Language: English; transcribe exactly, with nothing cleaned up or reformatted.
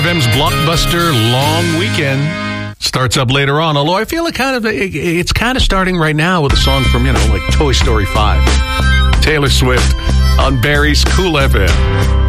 F M's blockbuster long weekend starts up later on. Although I feel it kind of it, it's kind of starting right now with a song from, you know, like Toy Story five. Taylor Swift on Barry's Cool F M.